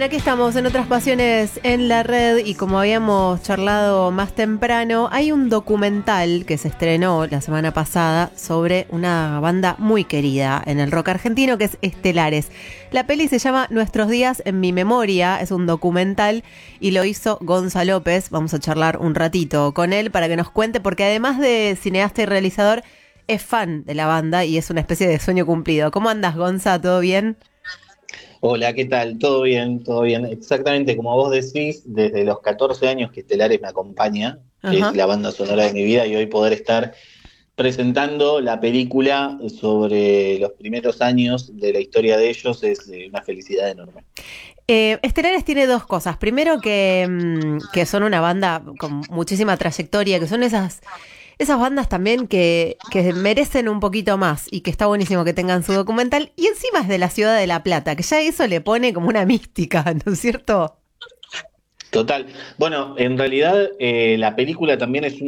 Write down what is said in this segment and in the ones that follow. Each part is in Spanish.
Bien, aquí estamos en Otras Pasiones en la Red y como habíamos charlado más temprano, hay un documental que se estrenó la semana pasada sobre una banda muy querida en el rock argentino que es Estelares. La peli se llama Nuestros días en mi memoria, es un documental y lo hizo Gonza López. Vamos a charlar un ratito con él para que nos cuente, porque además de cineasta y realizador, es fan de la banda y es una especie de sueño cumplido. ¿Cómo andas, Gonza? ¿Todo bien? Hola, ¿qué tal? ¿Todo bien? ¿Todo bien? Exactamente como vos decís, desde los 14 años que Estelares me acompaña, es Ajá. la banda sonora de mi vida, y hoy poder estar presentando la película sobre los primeros años de la historia de ellos es una felicidad enorme. Estelares tiene dos cosas. Primero que son una banda con muchísima trayectoria, que son esas bandas también que merecen un poquito más y que está buenísimo que tengan su documental. Y encima es de la ciudad de La Plata, que ya eso le pone como una mística, ¿no es cierto? Total. Bueno, en realidad la película también es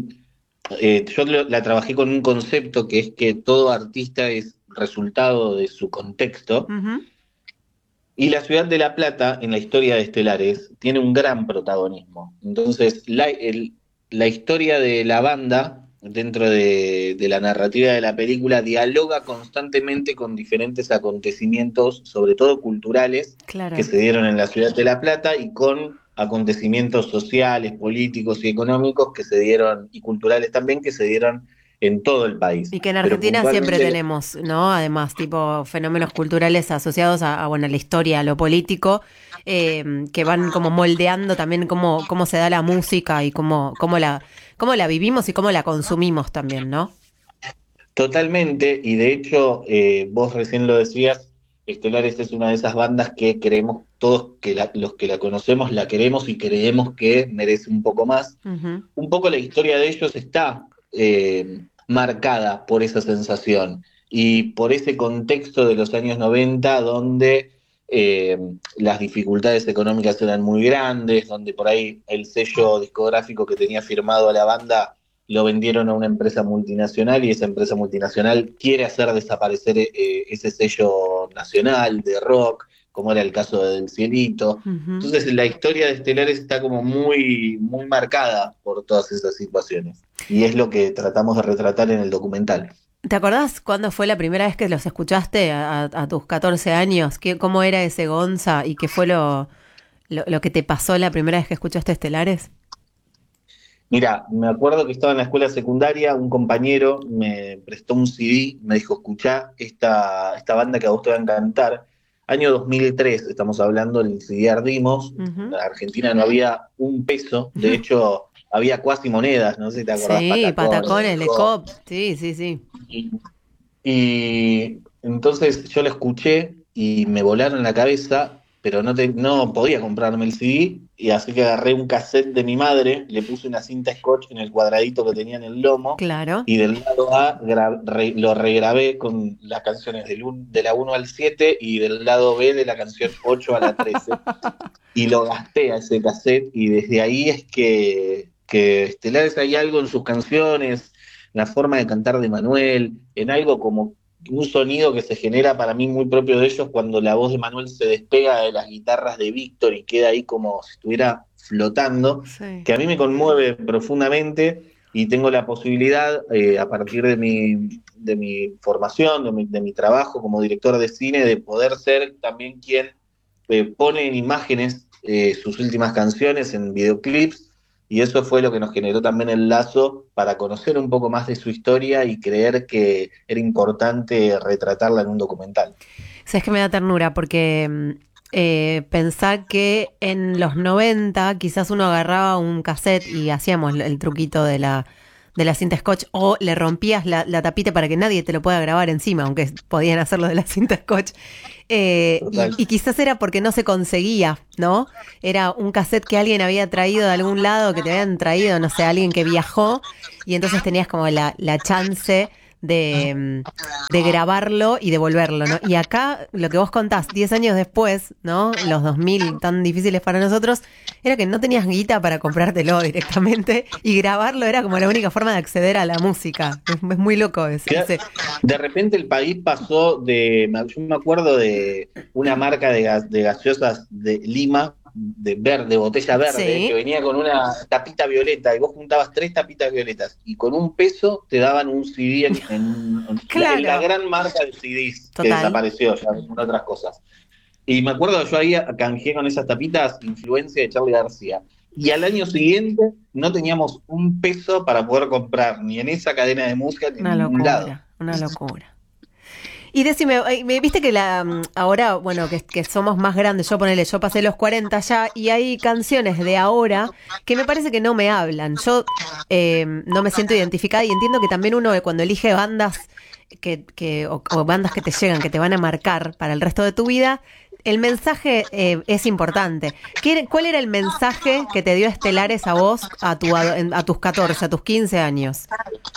la trabajé con un concepto que es que todo artista es resultado de su contexto. Ujú. Y la ciudad de La Plata, en la historia de Estelares, tiene un gran protagonismo. Entonces, la historia de la banda, dentro de la narrativa de la película, dialoga constantemente con diferentes acontecimientos, sobre todo culturales, que Claro. se dieron en la ciudad de La Plata y con acontecimientos sociales, políticos y económicos que se dieron, y culturales también, que se dieron en todo el país. Y que en Pero Argentina siempre puntualmente, tenemos, ¿no? Además, tipo fenómenos culturales asociados bueno, a la historia, a lo político, que van como moldeando también cómo se da la música y cómo la vivimos y cómo la consumimos también, ¿no? totalmente, y de hecho, vos recién lo decías, Estelares es una de esas bandas que creemos todos que los que la conocemos la queremos y creemos que merece un poco más. Ujú. Un poco la historia de ellos está marcada por esa sensación y por ese contexto de los años 90 donde eh, las dificultades económicas eran muy grandes, donde por ahí el sello discográfico que tenía firmado a la banda lo vendieron a una empresa multinacional y esa empresa multinacional quiere hacer desaparecer ese sello nacional de rock, como era el caso de Del Cielito. Ujú. Entonces la historia de Estelares está como muy, muy marcada por todas esas situaciones. Y es lo que tratamos de retratar en el documental. ¿Te acordás cuándo fue la primera vez que los escuchaste a tus 14 años? ¿Cómo era ese Gonza y qué fue lo que te pasó la primera vez que escuchaste Estelares? Mira, me acuerdo que estaba en la escuela secundaria, un compañero me prestó un CD, me dijo, escuchá esta banda que a vos te va a encantar. Año 2003, estamos hablando, el CD Ardimos, en Ujú. Argentina no había un peso, de hecho había cuasi monedas, no sé si te acordás, Sí, patacones, Patacones, de cobre. Lecop, sí, sí, sí. Y, y entonces yo lo escuché y me volaron la cabeza, pero no podía comprarme el CD, y así que agarré un cassette de mi madre, le puse una cinta scotch en el cuadradito que tenía en el lomo, Claro. y del lado A lo regrabé con las canciones de la 1 al 7 y del lado B de la canción 8 a la 13 y lo gasté a ese cassette, y desde ahí es que Estelares hay algo en sus canciones, en la forma de cantar de Manuel, en algo como un sonido que se genera para mí muy propio de ellos cuando la voz de Manuel se despega de las guitarras de Víctor y queda ahí como si estuviera flotando, Sí. que a mí me conmueve profundamente. Y tengo la posibilidad, a partir de mi formación, de mi trabajo como director de cine, de poder ser también quien pone en imágenes sus últimas canciones en videoclips, y eso fue lo que nos generó también el lazo para conocer un poco más de su historia y creer que era importante retratarla en un documental. Sabes que me da ternura porque pensar que en los 90 quizás uno agarraba un cassette y hacíamos el truquito de la cinta scotch o le rompías la tapita para que nadie te lo pueda grabar encima, aunque podían hacerlo de la cinta scotch. Y, Total. y quizás era porque no se conseguía, ¿no? Era un cassette que alguien había traído de algún lado, que te habían traído, no sé, alguien que viajó y entonces tenías como la chance de grabarlo y devolverlo, ¿no? Y acá, lo que vos contás, 10 años después, ¿no? Los 2000 tan difíciles para nosotros, era que no tenías guita para comprártelo directamente y grabarlo era como la única forma de acceder a la música. Es muy loco ese. De repente el país pasó yo me acuerdo de una marca de gaseosas de Lima, de verde, botella verde, que Sí, venía con una tapita violeta, y vos juntabas 3 tapitas violetas, y con un peso te daban un CD en la claro, gran marca de CDs, que total. desapareció ya con otras cosas. Y me acuerdo que yo ahí canjeé con esas tapitas influencia de Charly García. Y al año siguiente no teníamos un peso para poder comprar ni en esa cadena de música ni en Una ningún lado. locura, una locura. Y decime, me viste que ahora, bueno, que somos más grandes, yo pasé los 40 ya, y hay canciones de ahora que me parece que no me hablan. Yo no me siento identificada y entiendo que también uno cuando elige bandas o bandas que te llegan, que te van a marcar para el resto de tu vida, el mensaje es importante. ¿Cuál era el mensaje que te dio Estelares a vos a tus 14, a tus 15 años?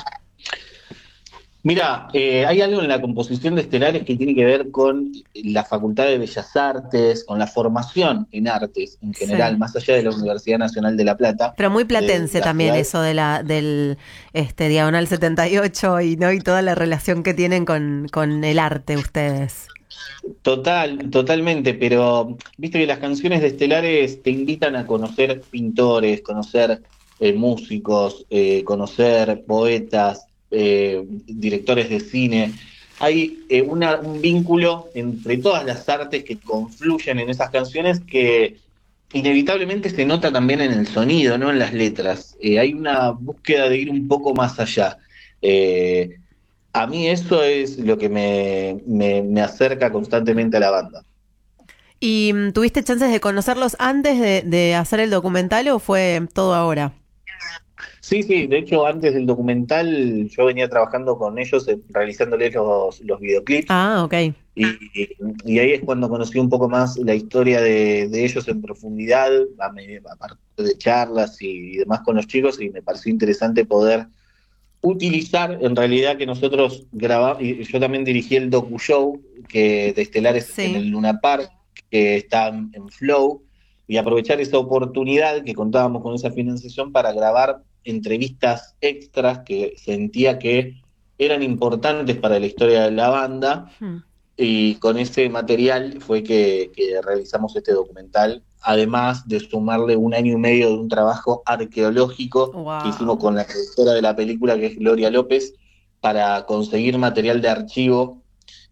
Mira, hay algo en la composición de Estelares que tiene que ver con la Facultad de Bellas Artes, con la formación en artes en general, Sí. más allá de la Universidad Nacional de La Plata, Pero muy de platense la también ciudad. eso del Diagonal 78 y no y toda la relación que tienen con el arte ustedes. Totalmente, pero viste que las canciones de Estelares te invitan a conocer pintores, conocer músicos, conocer poetas, directores de cine. Hay un vínculo entre todas las artes que confluyen en esas canciones que inevitablemente se nota también en el sonido, no en las letras. Hay una búsqueda de ir un poco más allá. Eh, a mí eso es lo que me acerca constantemente a la banda. ¿Y tuviste chances de conocerlos antes de hacer el documental o fue todo ahora? Sí, sí, de hecho antes del documental yo venía trabajando con ellos, realizándoles los videoclips Ah, ok. y, y ahí es cuando conocí un poco más la historia de ellos en profundidad, a partir de charlas y demás con los chicos y me pareció interesante poder utilizar en realidad que nosotros grabamos, y yo también dirigí el docu-show de Estelares en Sí. el Luna Park, que está en Flow, y aprovechar esa oportunidad que contábamos con esa financiación para grabar entrevistas extras que sentía que eran importantes para la historia de la banda Hmm. y con ese material fue que realizamos este documental, además de sumarle 1 año y medio de un trabajo arqueológico que hicimos Wow. con la productora de la película, que es Gloria López, para conseguir material de archivo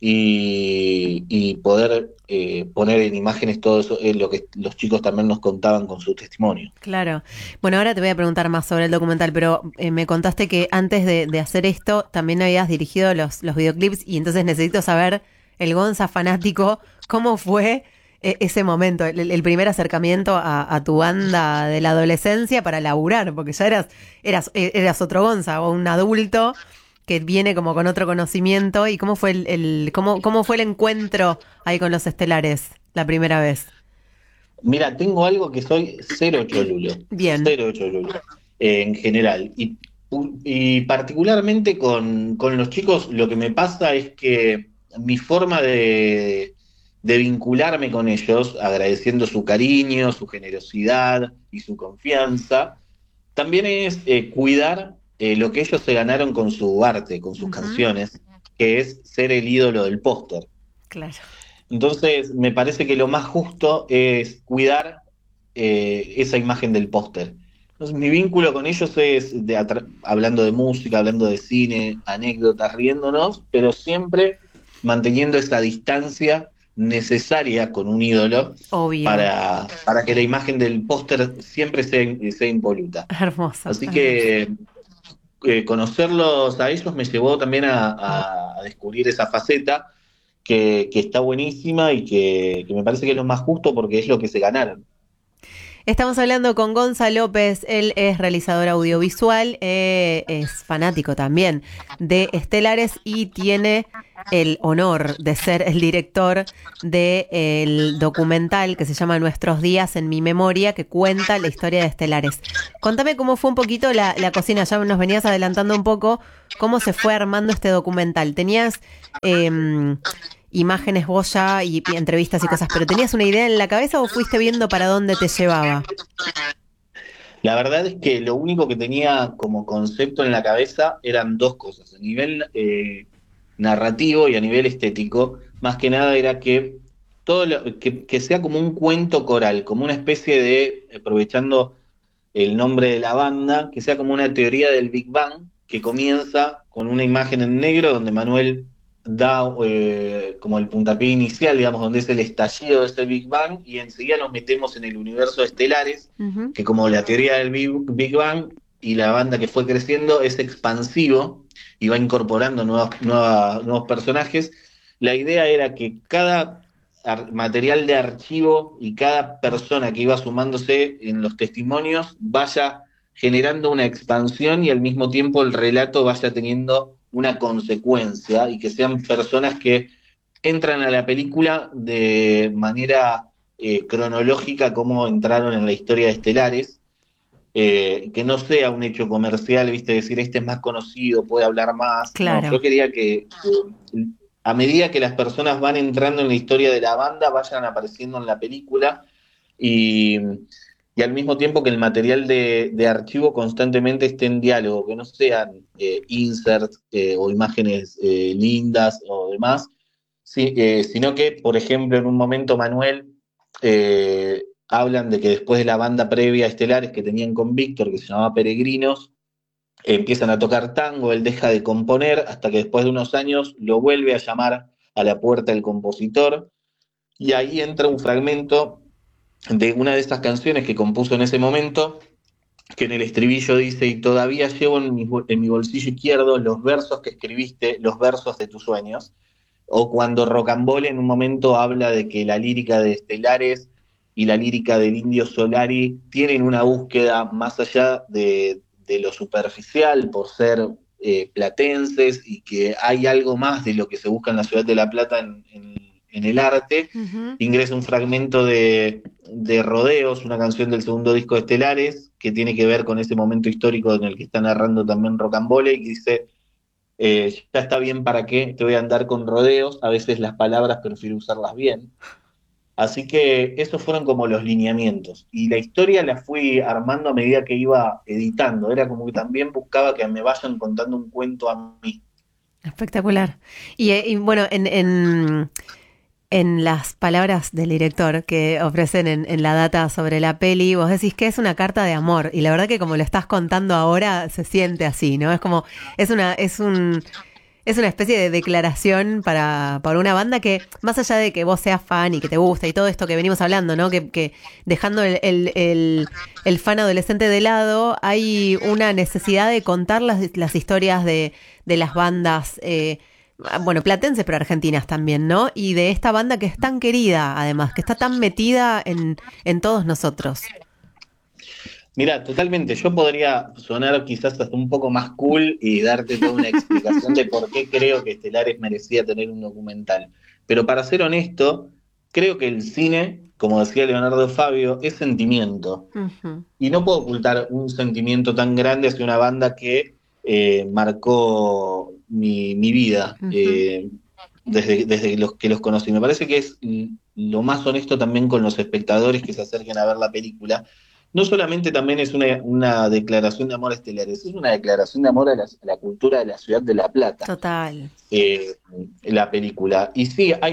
y poder poner en imágenes todo eso, lo que los chicos también nos contaban con su testimonio. Claro. Bueno, ahora te voy a preguntar más sobre el documental, pero me contaste que antes de hacer esto también habías dirigido los videoclips y entonces necesito saber, el Gonza fanático, ¿cómo fue ese momento, el primer acercamiento a tu banda de la adolescencia para laburar? Porque ya eras otro Gonza o un adulto que viene como con otro conocimiento. ¿Y cómo fue cómo fue el encuentro ahí con los Estelares la primera vez? Mira, tengo algo que soy cero cholulo, Bien. cero cholulo, en general. Y particularmente con los chicos, lo que me pasa es que mi forma de vincularme con ellos, agradeciendo su cariño, su generosidad y su confianza, también es cuidar lo que ellos se ganaron con su arte, con sus Ujú. canciones, que es ser el ídolo del póster. Claro. Entonces, me parece que lo más justo es cuidar esa imagen del póster. Entonces, mi vínculo con ellos es hablando de música, hablando de cine, anécdotas, riéndonos, pero siempre manteniendo esa distancia necesaria con un ídolo Obvio. para que la imagen del póster siempre sea impoluta. Hermoso, Así hermoso. que conocerlos a ellos me llevó también a descubrir esa faceta que está buenísima y que me parece que es lo más justo porque es lo que se ganaron. Estamos hablando con Gonza López, él es realizador audiovisual, es fanático también de Estelares y tiene el honor de ser el director del documental que se llama Nuestros días en mi memoria, que cuenta la historia de Estelares. Contame cómo fue un poquito la cocina, ya nos venías adelantando un poco cómo se fue armando este documental. ¿Tenías imágenes vos ya y entrevistas y cosas, pero tenías una idea en la cabeza o fuiste viendo para dónde te llevaba? La verdad es que lo único que tenía como concepto en la cabeza eran dos cosas. A nivel narrativo y a nivel estético, más que nada era que que sea como un cuento coral, como una especie de, aprovechando el nombre de la banda, que sea como una teoría del Big Bang, que comienza con una imagen en negro donde Manuel da como el puntapié inicial, digamos, donde es el estallido de ese Big Bang, y enseguida nos metemos en el universo de Estelares, Ujú. que como la teoría del Big Bang y la banda que fue creciendo es expansivo y va incorporando nuevos personajes. La idea era que cada material de archivo y cada persona que iba sumándose en los testimonios vaya generando una expansión y al mismo tiempo el relato vaya teniendo una consecuencia y que sean personas que entran a la película de manera cronológica como entraron en la historia de Estelares, que no sea un hecho comercial, viste, decir este es más conocido, puede hablar más. No, yo Claro. quería que a medida que las personas van entrando en la historia de la banda, vayan apareciendo en la película y, y al mismo tiempo que el material de archivo constantemente esté en diálogo, que no sean inserts o imágenes lindas o demás, sí, sino que, por ejemplo, en un momento Manuel hablan de que después de la banda previa a Estelares que tenían con Víctor, que se llamaba Peregrinos, empiezan a tocar tango, él deja de componer hasta que después de unos años lo vuelve a llamar a la puerta el compositor y ahí entra un fragmento de una de esas canciones que compuso en ese momento, que en el estribillo dice, y todavía llevo en mi bolsillo izquierdo los versos que escribiste, los versos de tus sueños, o cuando Rocambole en un momento habla de que la lírica de Estelares y la lírica del Indio Solari tienen una búsqueda más allá de lo superficial por ser platenses y que hay algo más de lo que se busca en la ciudad de La Plata en el arte. Ujú. Ingresa un fragmento de Rodeos, una canción del segundo disco de Estelares, que tiene que ver con ese momento histórico en el que está narrando también Rocambole, y dice, ya está bien para qué, te voy a andar con rodeos, a veces las palabras prefiero usarlas bien. Así que esos fueron como los lineamientos. Y la historia la fui armando a medida que iba editando. Era como que también buscaba que me vayan contando un cuento a mí. Espectacular. Y bueno, en las palabras del director que ofrecen en la data sobre la peli, vos decís que es una carta de amor. Y la verdad que como lo estás contando ahora, se siente así, ¿no? Es como, es una especie de declaración para una banda que, más allá de que vos seas fan y que te gusta y todo esto que venimos hablando, ¿no? Que dejando el fan adolescente de lado, hay una necesidad de contar las historias de las bandas, bueno, platenses, pero argentinas también, ¿no? Y de esta banda que es tan querida, además, que está tan metida en todos nosotros. Mira, totalmente. Yo podría sonar quizás hasta un poco más cool y darte toda una explicación de por qué creo que Estelares merecía tener un documental. Pero para ser honesto, creo que el cine, como decía Leonardo Fabio, es sentimiento. Ujú, Y no puedo ocultar un sentimiento tan grande hacia una banda que marcó mi vida ujú. desde los que los conocí. Me parece que es lo más honesto también con los espectadores que se acerquen a ver la película. No solamente también es una declaración de amor a Estelares, es una declaración de amor a la cultura de la ciudad de La Plata, Total. eh, la película. Y sí, hay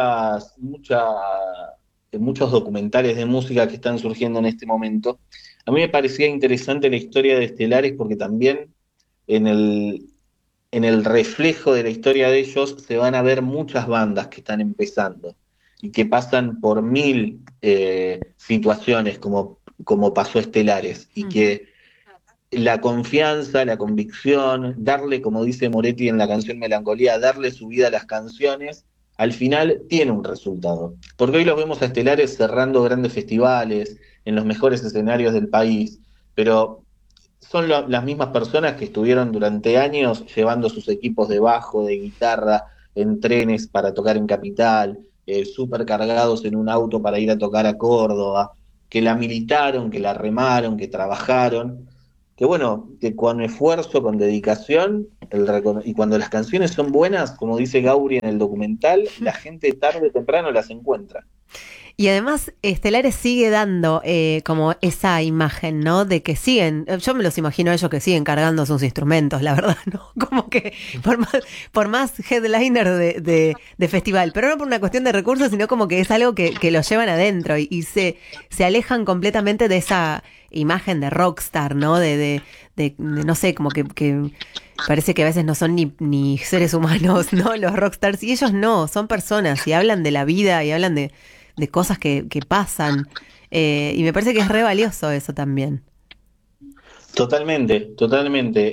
muchos documentales de música que están surgiendo en este momento. A mí me parecía interesante la historia de Estelares porque también en en el reflejo de la historia de ellos se van a ver muchas bandas que están empezando y que pasan por mil situaciones como pasó Estelares y Ujú. que la confianza, la convicción, darle, como dice Moretti en la canción Melancolía, darle su vida a las canciones, al final tiene un resultado. Porque hoy los vemos a Estelares cerrando grandes festivales, en los mejores escenarios del país, pero son las mismas personas que estuvieron durante años llevando sus equipos de bajo, de guitarra, en trenes para tocar en Capital, súper cargados en un auto para ir a tocar a Córdoba, que la militaron, que la remaron, que trabajaron, que bueno, que con esfuerzo, con dedicación, y cuando las canciones son buenas, como dice Gauri en el documental, la gente tarde o temprano las encuentra. Y además, Estelares sigue dando como esa imagen, ¿no? De que siguen, yo me los imagino a ellos que siguen cargando sus instrumentos, la verdad, ¿no? Como que por más headliner de festival, pero no por una cuestión de recursos, sino como que es algo que lo llevan adentro y se alejan completamente de esa imagen de rockstar, ¿no? No sé, como que parece que a veces no son ni seres humanos, ¿no? Los rockstars, y ellos no, son personas y hablan de la vida y hablan de cosas que pasan. Y me parece que es re valioso eso también. Totalmente, totalmente.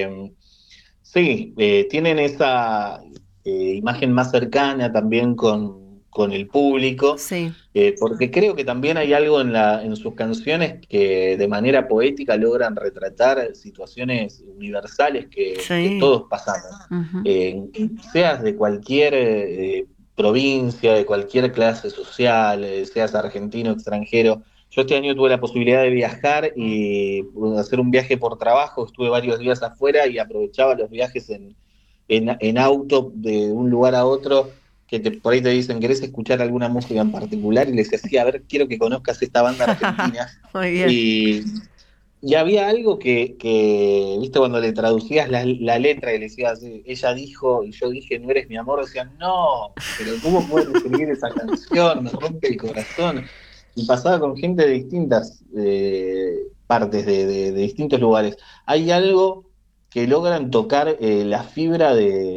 Sí, tienen esa imagen más cercana también con el público, Sí, porque creo que también hay algo en sus canciones que de manera poética logran retratar situaciones universales que sí. todos pasamos. Ujú. Seas de cualquier provincia, de cualquier clase social, seas argentino, extranjero. Yo este año tuve la posibilidad de viajar y hacer un viaje por trabajo, estuve varios días afuera y aprovechaba los viajes en auto de un lugar a otro, que por ahí te dicen, ¿querés escuchar alguna música en particular? Y les decía, sí, a ver, quiero que conozcas esta banda argentina. Muy bien. Y, y había algo viste, cuando le traducías la letra y le decías, ella dijo, y yo dije, no eres mi amor, decían, no, pero ¿cómo pueden escribir esa canción? Me rompe el corazón. Y pasaba con gente de distintas partes, de distintos lugares. Hay algo que logran tocar la fibra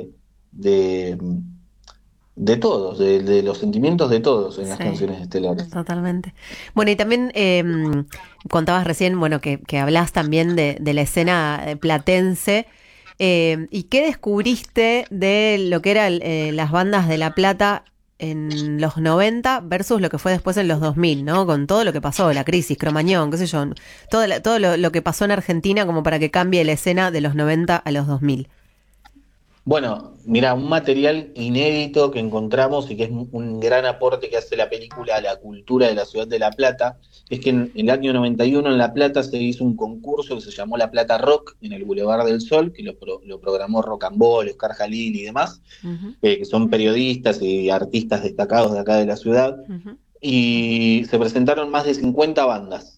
de, de todos, de los sentimientos de todos en las Sí, canciones estelares. totalmente. Bueno, y también contabas recién, bueno, que hablás también de la escena platense. ¿Y qué descubriste de lo que eran las bandas de La Plata en los 90 versus lo que fue después en los 2000, ¿no? Con todo lo que pasó, la crisis, Cromañón, qué sé yo, todo lo que pasó en Argentina como para que cambie la escena de los 90 a los 2000. Bueno, mira, un material inédito que encontramos y que es un gran aporte que hace la película a la cultura de la ciudad de La Plata, es que en el año 91 en La Plata se hizo un concurso que se llamó La Plata Rock en el Boulevard del Sol, que lo programó Rocambole, Oscar Jalil y demás, Ujú, que son periodistas y artistas destacados de acá de la ciudad, ujú. y se presentaron más de 50 bandas.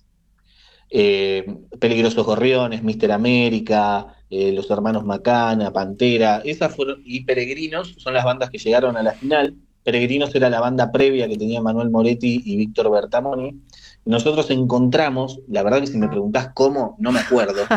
Peligrosos Gorriones, Mister América, Los Hermanos Macana, Pantera, esas fueron, y Peregrinos son las bandas que llegaron a la final. Peregrinos era la banda previa que tenía Manuel Moretti y Víctor Bertamoni. Nosotros encontramos, la verdad que si me preguntás cómo, no me acuerdo,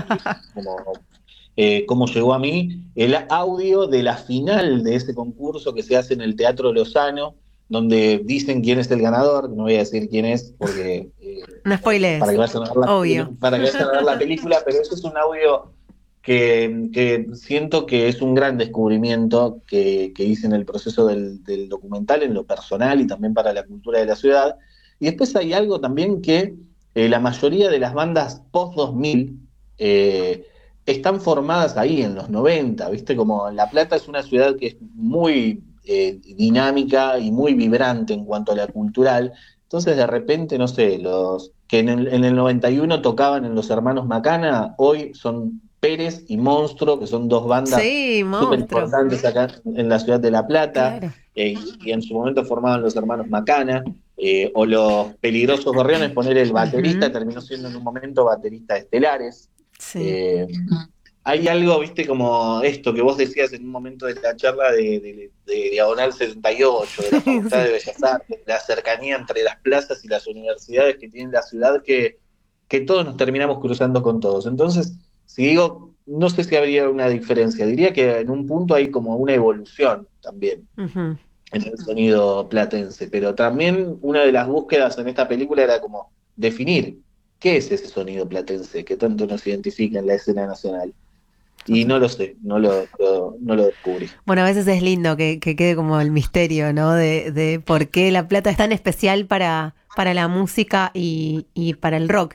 cómo llegó a mí, el audio de la final de ese concurso que se hace en el Teatro Lozano, donde dicen quién es el ganador, no voy a decir quién es porque No para spoilees, que vayan a ver obvio. para que vayan a ver la película, pero eso es un audio que siento que es un gran descubrimiento que hice en el proceso del documental, en lo personal y también para la cultura de la ciudad. Y después hay algo también que la mayoría de las bandas post-2000 están formadas ahí en los 90, ¿viste? Como La Plata es una ciudad que es muy dinámica y muy vibrante en cuanto a la cultural. Entonces, de repente, no sé, los que en el 91 tocaban en Los Hermanos Macana, hoy son Pérez y Monstruo, que son dos bandas Sí, súper monstruo. importantes acá en la ciudad de La Plata, Claro. y en su momento formaban Los Hermanos Macana, o Los Peligrosos Gorriones, poner el baterista, Ujú, terminó siendo en un momento baterista de Estelares. sí. Eh, Hay algo, viste, como esto que vos decías en un momento de la charla de Diagonal 78, de la Facultad Sí. de Bellas Artes, la cercanía entre las plazas y las universidades que tiene la ciudad, que todos nos terminamos cruzando con todos. Entonces, si digo, no sé si habría una diferencia, diría que en un punto hay como una evolución también Ujú. en el sonido platense, pero también una de las búsquedas en esta película era como definir qué es ese sonido platense que tanto nos identifica en la escena nacional. Y no lo sé, no lo descubrí. Bueno, a veces es lindo que quede como el misterio, ¿no? De por qué La Plata es tan especial para la música y para el rock.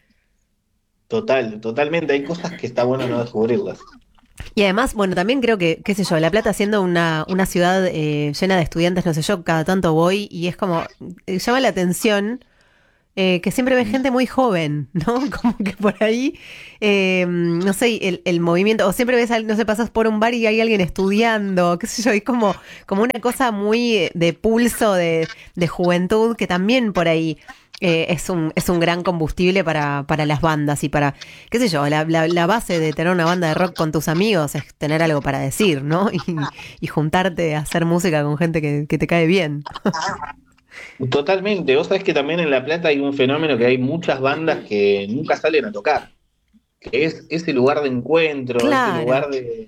Totalmente. Hay cosas que está bueno no descubrirlas. Y además, bueno, también creo que, qué sé yo, La Plata siendo una ciudad llena de estudiantes, no sé, yo cada tanto voy y es como, llama la atención que siempre ves gente muy joven, ¿no? Como que por ahí, no sé, el movimiento, o siempre ves, no sé, pasas por un bar y hay alguien estudiando, qué sé yo, es como una cosa muy de pulso, de juventud, que también por ahí es un gran combustible para las bandas y para, qué sé yo, la base de tener una banda de rock con tus amigos es tener algo para decir, ¿no? Y juntarte a hacer música con gente que te cae bien. Totalmente. Vos sabés que también en La Plata hay un fenómeno que hay muchas bandas que nunca salen a tocar, que es ese lugar de encuentro, ese Claro. lugar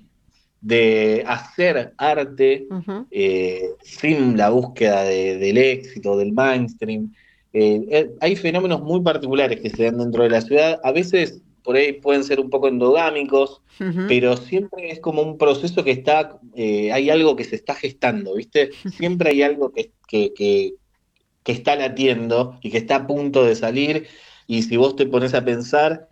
de hacer arte Ujú, sin la búsqueda del éxito, del mainstream. Hay fenómenos muy particulares que se dan dentro de la ciudad. A veces por ahí pueden ser un poco endogámicos, ujú. pero siempre es como un proceso que está, hay algo que se está gestando, ¿viste? Siempre hay algo que está latiendo y que está a punto de salir. Y si vos te pones a pensar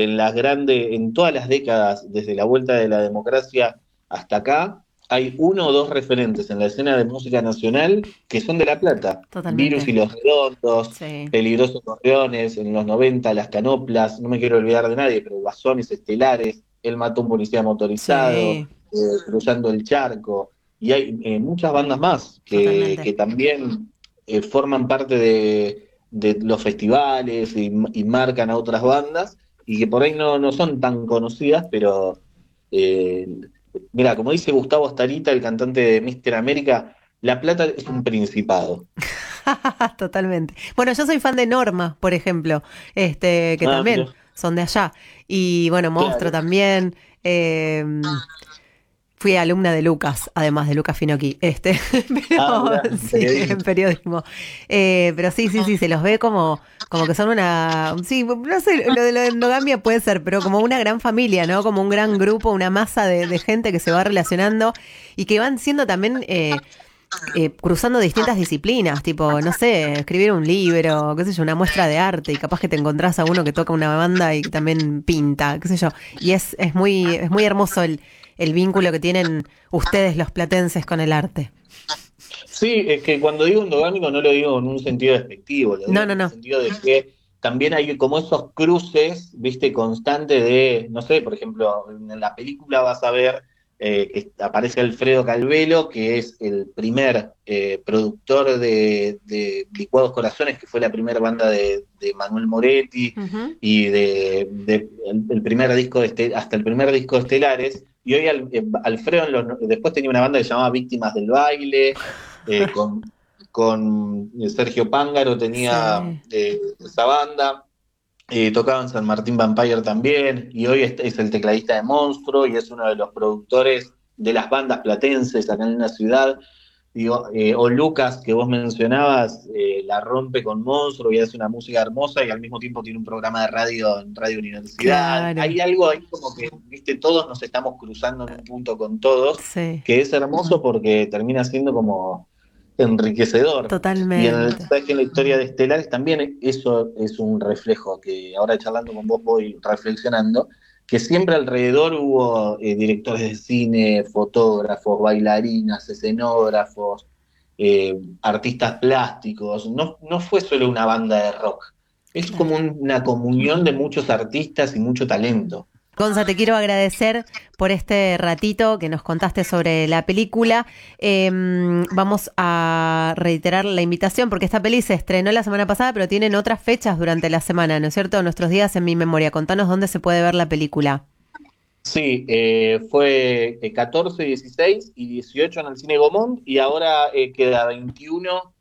en todas las décadas, desde la vuelta de la democracia hasta acá, hay uno o dos referentes en la escena de música nacional que son de La Plata. Virus Totalmente. y los Redondos, Sí, Peligrosos Correones, en los 90 Las Canoplas, no me quiero olvidar de nadie, pero Guasones Estelares, Él mató a un policía motorizado, sí, Cruzando el Charco, y hay muchas bandas más totalmente. que también forman parte de los festivales y marcan a otras bandas y que por ahí no son tan conocidas, pero eh, mira, como dice Gustavo Starita, el cantante de Mister América, La Plata es un principado. Totalmente. Bueno, yo soy fan de Norma, por ejemplo, que Ah, también mira, son de allá. Y bueno, Monstruo claro. también. eh, Fui alumna de Lucas, además de Lucas Finocchi, Ah, pero mira, sí, periodismo. en periodismo. Pero sí, sí, sí, se los ve como que son una, sí, no sé, lo de la endogamia puede ser, pero como una gran familia, ¿no? Como un gran grupo, una masa de gente que se va relacionando y que van siendo también cruzando distintas disciplinas, tipo, no sé, escribir un libro, qué sé yo, una muestra de arte y capaz que te encontrás a uno que toca una banda y que también pinta, qué sé yo. Y es muy hermoso el vínculo que tienen ustedes los platenses con el arte. Sí, es que cuando digo endogámico no lo digo en un sentido despectivo, lo digo No, en no, el no. sentido de que también hay como esos cruces, viste, constantes de, no sé, por ejemplo, en la película vas a ver que aparece Alfredo Calvelo, que es el primer productor de Licuados Corazones, que fue la primera banda de Manuel Moretti, Ujú. y el primer disco hasta el primer disco de Estelares. Y hoy Alfredo después tenía una banda que se llamaba Víctimas del Baile, eh, con, con Sergio Pángaro tenía Sí. esa banda, tocaba en San Martín Vampire también, y hoy es el tecladista de Monstruo y es uno de los productores de las bandas platenses acá en la ciudad. Digo, o Lucas, que vos mencionabas, la rompe con Monstruo y hace una música hermosa y al mismo tiempo tiene un programa de radio en Radio Universidad. Claro. Hay algo ahí como que, viste, todos nos estamos cruzando en un punto con todos, Sí. que es hermoso porque termina siendo como enriquecedor. Y Totalmente. sabes que en la historia de Estelares también eso es un reflejo que ahora charlando con vos voy reflexionando, que siempre alrededor hubo directores de cine, fotógrafos, bailarinas, escenógrafos, artistas plásticos. No fue solo una banda de rock, es como Claro. una comunión de muchos artistas y mucho talento. Gonza, te quiero agradecer por este ratito que nos contaste sobre la película. Vamos a reiterar la invitación porque esta peli se estrenó la semana pasada, pero tienen otras fechas durante la semana, ¿no es cierto? Nuestros días en mi memoria. Contanos dónde se puede ver la película. Sí, fue 14, 16 y 18 en el Cine Gomont y ahora queda 21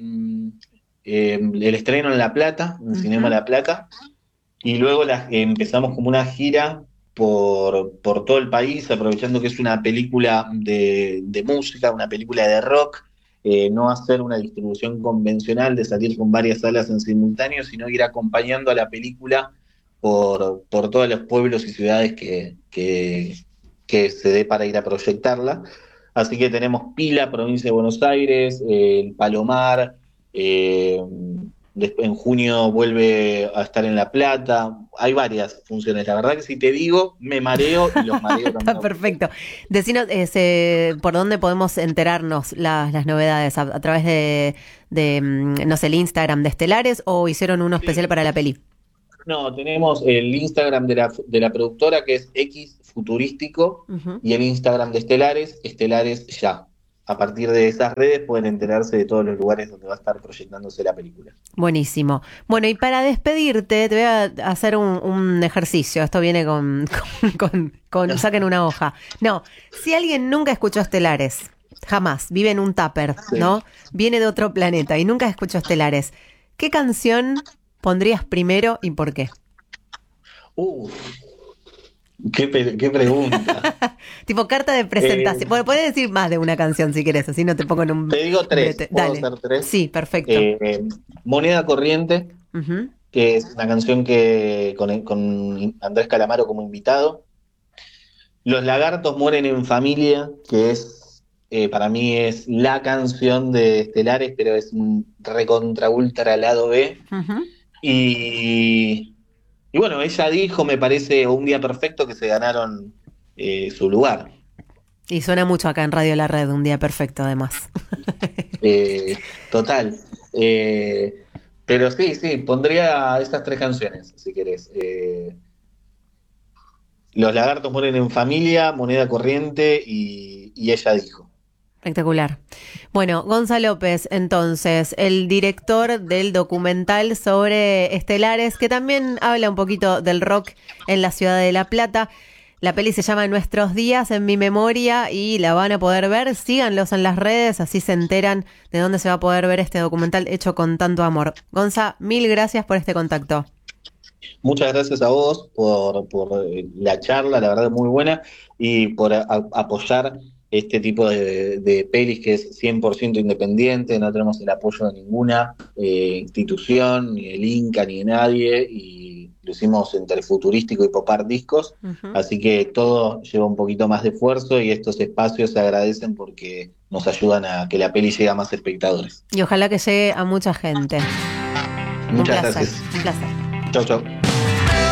en el estreno en La Plata, en Cinema Ujú. La Plata, y luego empezamos como una gira por todo el país, aprovechando que es una película de música, una película de rock, no hacer una distribución convencional de salir con varias salas en simultáneo, sino ir acompañando a la película por todos los pueblos y ciudades que se dé para ir a proyectarla. Así que tenemos Pila, provincia de Buenos Aires, el Palomar, en junio vuelve a estar en La Plata. Hay varias funciones. La verdad que si te digo, me mareo y los mareo también Está a ustedes. perfecto. Decinos por dónde podemos enterarnos las novedades, a través no sé, el Instagram de Estelares o hicieron uno especial para la peli. No, tenemos el Instagram de la productora que es X Futurístico Ujú. y el Instagram de Estelares, Estelares Ya. A partir de esas redes pueden enterarse de todos los lugares donde va a estar proyectándose la película. Buenísimo. Bueno, y para despedirte, te voy a hacer un ejercicio. Esto viene saquen una hoja. No, si alguien nunca escuchó Estelares, jamás, vive en un tupper, Sí. ¿no? Viene de otro planeta y nunca escuchó Estelares, ¿qué canción pondrías primero y por qué? Uf, qué pregunta. Tipo carta de Eh, presentación. Bueno, puedes decir más de una canción si quieres, así no te pongo en un Te digo tres, brete. puedo Dale. hacer tres. Sí, perfecto. Eh, Moneda Corriente, Ujú, que es una canción que con Andrés Calamaro como invitado. Los Lagartos Mueren en Familia, que para mí es la canción de Estelares, pero es un recontra ultra lado B. ujú. Y, y bueno, ella dijo, me parece, Un Día Perfecto, que se ganaron su lugar. Y suena mucho acá en Radio La Red, un día perfecto además. Total. Eh, pero sí, sí, pondría esas tres canciones, si querés. Los Lagartos Mueren en Familia, Moneda Corriente y Ella dijo. Espectacular. Bueno, Gonzalo López, entonces, el director del documental sobre Estelares, que también habla un poquito del rock en la ciudad de La Plata. La peli se llama Nuestros días en mi memoria y la van a poder ver. Síganlos en las redes, así se enteran de dónde se va a poder ver este documental hecho con tanto amor. Gonza, mil gracias por este contacto. Muchas gracias a vos por la charla, la verdad muy buena, y por apoyar este tipo de pelis que es 100% independiente, no tenemos el apoyo de ninguna institución, ni del Inca, ni de nadie, y lo hicimos entre Futurístico y Popar Discos, Ujú. así que todo lleva un poquito más de esfuerzo y estos espacios se agradecen porque nos ayudan a que la peli llegue a más espectadores. Y ojalá que llegue a mucha gente. Un Muchas placer, gracias. un placer. Chau, chau.